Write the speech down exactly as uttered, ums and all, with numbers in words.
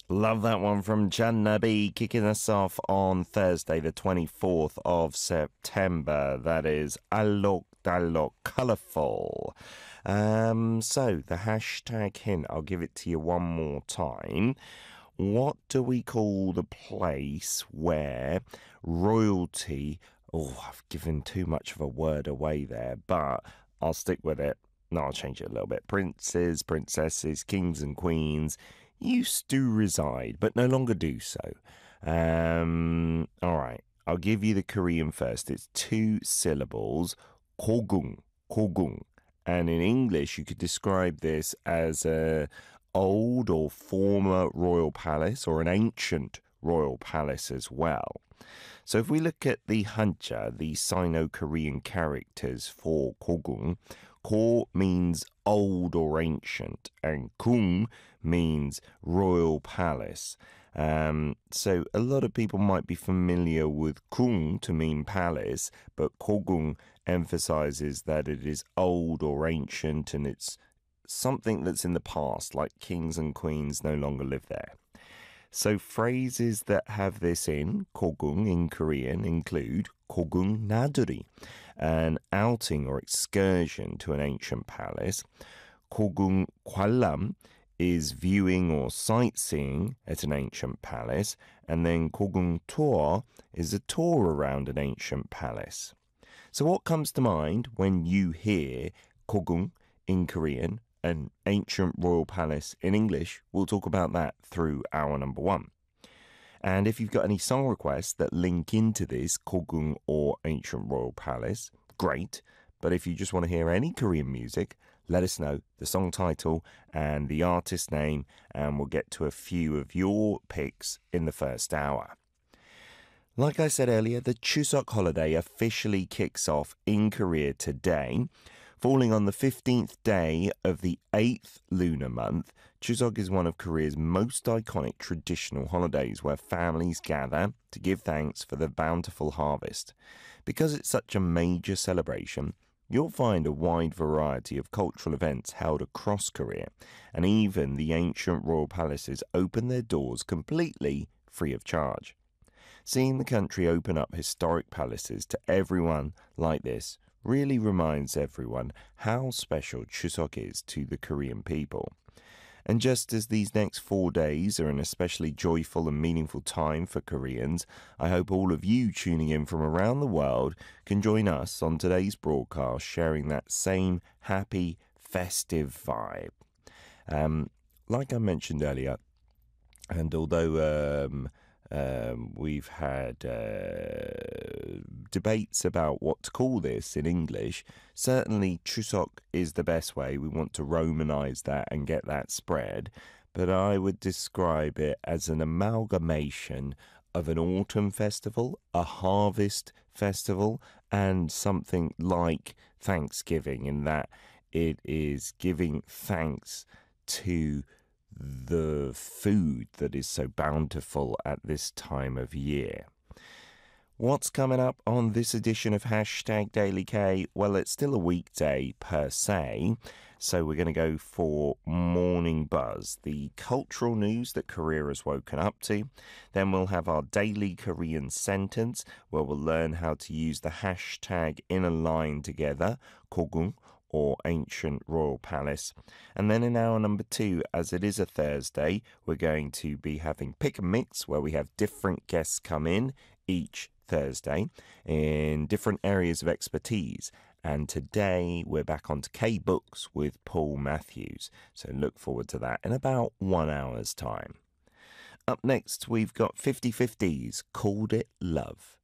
Love that one from Jannabi, kicking us off on Thursday, the twenty-fourth of September. That is Alok Dalok Colourful. Um, so, the hashtag hint, I'll give it to you one more time. What do we call the place where royalty... Oh, I've given too much of a word away there, but I'll stick with it. No, I'll change it a little bit. Princes, princesses, kings and queens used to reside, but no longer do so. Um, all right, I'll give you the Korean first. It's two syllables, kogung, kogung. And in English, you could describe this as a old or former royal palace or an ancient royal palace as well. So if we look at the Hanja, the Sino-Korean characters for kogung, ko means old or ancient, and kung means royal palace. Um, so a lot of people might be familiar with kung to mean palace, but kogung emphasizes that it is old or ancient and it's something that's in the past, like kings and queens no longer live there. So phrases that have this in, kogung in Korean, include kogung naduri, an outing or excursion to an ancient palace. Kogung 관람 is viewing or sightseeing at an ancient palace. And then kogung tour is a tour around an ancient palace. So what comes to mind when you hear kogung in Korean, an ancient royal palace in English? We'll talk about that through hour number one. And if you've got any song requests that link into this kogung or ancient royal palace, great. But if you just want to hear any Korean music, let us know the song title and the artist name, and we'll get to a few of your picks in the first hour. Like I said earlier, the Chuseok holiday officially kicks off in Korea today. Falling on the fifteenth day of the eighth lunar month, Chuseok is one of Korea's most iconic traditional holidays where families gather to give thanks for the bountiful harvest. Because it's such a major celebration, you'll find a wide variety of cultural events held across Korea, and even the ancient royal palaces open their doors completely free of charge. Seeing the country open up historic palaces to everyone like this really reminds everyone how special Chuseok is to the Korean people. And just as these next four days are an especially joyful and meaningful time for Koreans, I hope all of you tuning in from around the world can join us on today's broadcast, sharing that same happy, festive vibe. Um, like I mentioned earlier, and although um, um, we've had uh, debates about what to call this in English, certainly Chuseok is the best way. We want to romanize that and get that spread. But I would describe it as an amalgamation of an autumn festival, a harvest festival, and something like Thanksgiving, in that it is giving thanks to the food that is so bountiful at this time of year. What's coming up on this edition of Hashtag Daily K? Well, it's still a weekday per se, so we're going to go for Morning Buzz, the cultural news that Korea has woken up to. Then we'll have our daily Korean sentence, where we'll learn how to use the hashtag in a line together, kogung, or ancient royal palace. And then in hour number two, as it is a Thursday, we're going to be having Pick and Mix, where we have different guests come in each Thursday in different areas of expertise. And today we're back onto K-Books with Paul Matthews. So look forward to that in about one hour's time. Up next, we've got fifty fifties, Called It Love.